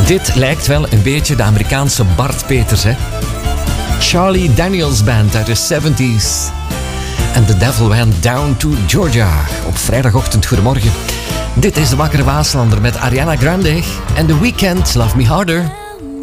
Dit lijkt wel een beetje de Amerikaanse Bart Peters, hè? Charlie Daniels Band uit de 70s. And the Devil Went Down to Georgia. Op vrijdagochtend, goedemorgen. Dit is de Wakkere Waaslander met Ariana Grande en The Weeknd, Love Me Harder.